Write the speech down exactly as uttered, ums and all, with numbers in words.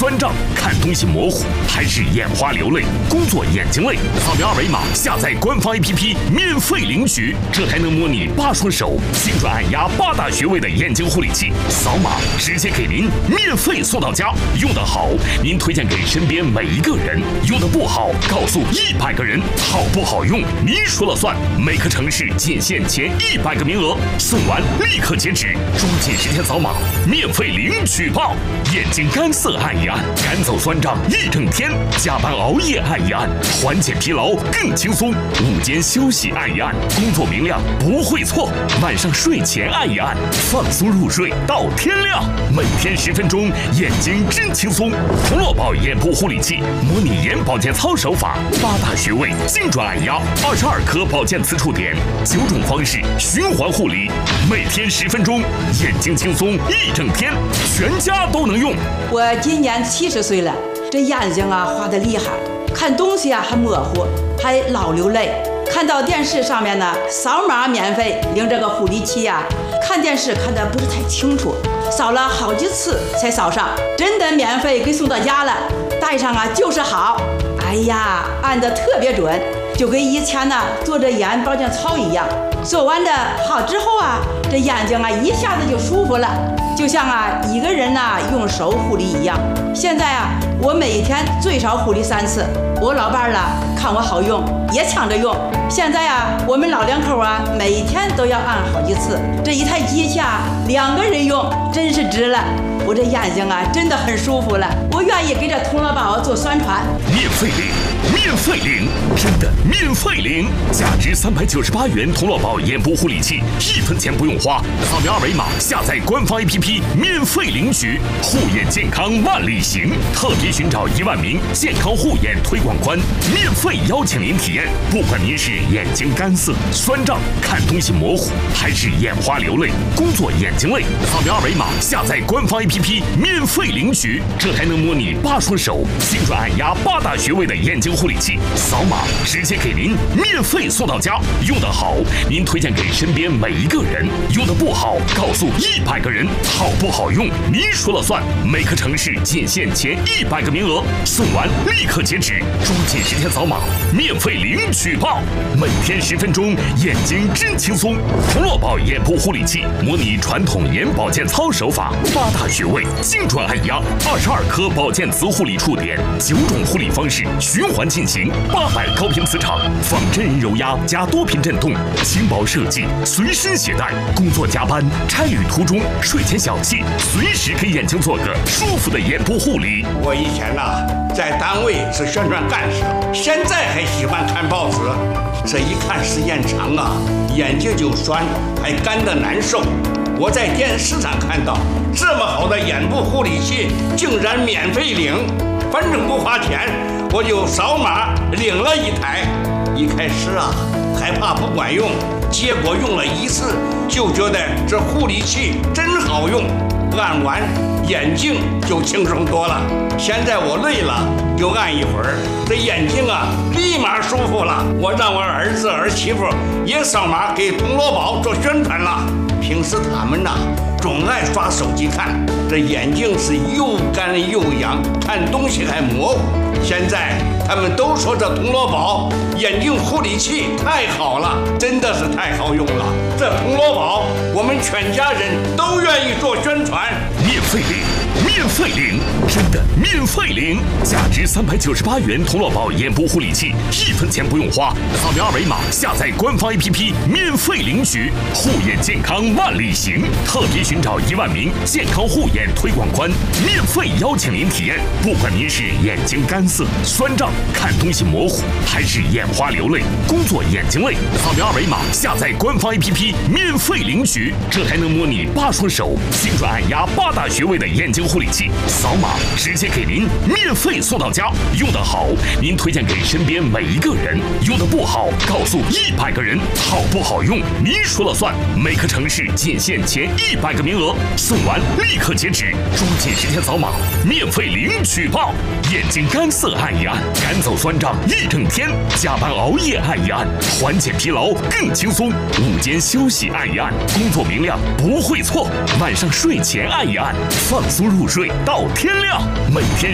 酸胀、看东西模糊，还是眼花流泪、工作眼睛累？扫描二维码下载官方 A P P 免费领取，这还能模拟八双手、精准按压八大穴位的眼睛护理器，扫码直接给您免费送到家。用得好，您推荐给身边每一个人；用得不好，告诉一百个人。好不好用，您说了算。每个城市仅限前一百个名额，送完立刻截止，抓紧时间扫码，免费领取吧！眼睛干涩按一按，赶走酸胀一整天；加班熬夜按一按，缓解疲劳更轻松；午间休息按一按，工作明亮不会错；晚上睡前按一按，放松入睡到天亮。每天十分钟，眼睛真轻松。童乐宝眼部护理器模拟眼保健操手法，八大穴位精准按压，二十二颗保健磁触点，九种方式循环护理，每天十分钟，眼睛轻松一整天，全家都能用。 我今年七十岁了，这眼睛啊花得厉害，看东西啊还模糊，还老流泪。看到电视上面呢，扫码免费领这个护理器呀、啊，看电视看得不是太清楚，扫了好几次才扫上，真的免费给送到家了，戴上啊就是好。哎呀，按得特别准，就跟以前呢做着眼保健操一样。做完的好之后啊，这眼睛啊一下子就舒服了，就像啊一个人呐、啊、用手护理一样。现在啊，我每天最少护理三次。我老伴儿啦看我好用，也抢着用。现在啊，我们老两口啊，每天都要按好几次。这一台机器啊，两个人用真是值了。我这眼睛啊，真的很舒服了。我愿意给这童乐宝做宣传。 免费领，免费领，真的免费领！价值三百九十八元童乐宝眼部护理器，一分钱不用花。扫描二维码下载官方 A P P 免费领取。护眼健康万里行，特别寻找一万名健康护眼推广官，免费邀请您体验。不管您是眼睛干涩、酸胀、看东西模糊，还是眼花流泪、工作眼睛累，扫描二维码下载官方 A P P 免费领取，这还能模拟八双手、精准按压八大穴位的眼睛护理器，扫码直接给您免费送到家。用得好，您推荐给身边每一个人；用得不好，告诉一百个人。好不好用，您说了算。每个城市仅限前一百个名额，送完立刻截止，抓紧时间扫码，免费领取吧！每天十分钟，眼睛真轻松。童乐宝眼部护理器模拟传统眼保健操手法，八大穴位精准按压，二十二颗保健磁护理触点，九种护理方式循环进行，八百高频磁场，仿真人揉压加多频震动，轻薄设计，随身携带。工作加班、差旅途中、睡前小憩，随时给眼睛做个舒服的眼部护理。 我以前呐、啊，在单位是宣传干事，现在还喜欢看报纸。这一看时间长啊，眼睛就酸，还干得难受。我在电视上看到这么好的眼部护理器，竟然免费领，反正不花钱，我就扫码领了一台。一开始啊，害怕不管用，结果用了一次就觉得这护理器真好用，按完眼睛就轻松多了。现在我累了就按一会儿，这眼睛啊立马舒服了。我让我儿子儿媳妇也扫码给童乐宝做宣传了。平时他们呐、啊、总爱刷手机看，这眼睛是又干又痒，看东西还模糊。现在他们都说这童乐宝眼睛护理器太好了，真的是太好用了。这童乐宝我们全家人都愿意做宣传。 免费领，免费领，真的免费领！价值三百九十八元童乐宝眼部护理器，一分钱不用花。扫描二维码下载官方 A P P 免费领取。护眼健康万里行，特别寻找一万名健康护眼推广官，免费邀请您体验。不管您是眼睛干涩、酸胀、看东西模糊，还是眼花流泪、工作眼睛累，扫描二维码下载官方 A P P 免费领取，这还能模拟八双手、精准按压八大穴位的眼睛护理器，扫码直接给您免费送到家。用得好，您推荐给身边每一个人；用得不好，告诉一百个人。好不好用，您说了算。每个城市仅限前一百个名额，送完立刻截止，抓紧时间扫码，免费领取吧！眼睛干涩按一按，赶走酸胀一整天；加班熬夜按一按，缓解疲劳更轻松；午间休息按一按，工作明亮不会错；晚上睡前按一按，放松入睡到天亮。每天